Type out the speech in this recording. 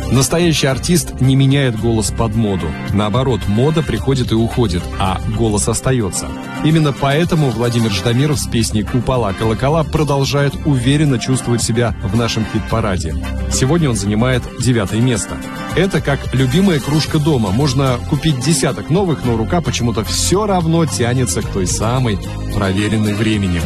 Настоящий артист не меняет голос под моду. Наоборот, мода приходит и уходит, а голос остается. Именно поэтому Владимир Ждамиров с песней «Купола, колокола» продолжает уверенно чувствовать себя в нашем хит-параде. Сегодня он занимает 9-е место. Это как любимая кружка дома. Можно купить десяток новых, но рука почему-то все равно тянется к той самой, проверенной временем.